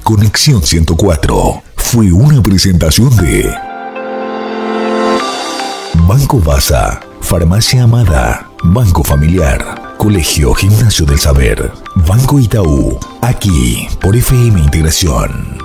Conexión 104 fue una presentación de Banco Baza, Farmacia Amada, Banco Familiar, Colegio Gimnasio del Saber, Banco Itaú, aquí por FM Integración.